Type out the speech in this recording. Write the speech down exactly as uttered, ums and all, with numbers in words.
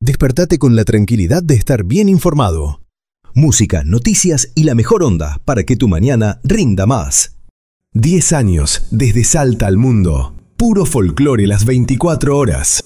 Despertate con la tranquilidad de estar bien informado. Música, noticias y la mejor onda para que tu mañana rinda más. diez años desde Salta al mundo. Puro folclore las veinticuatro horas.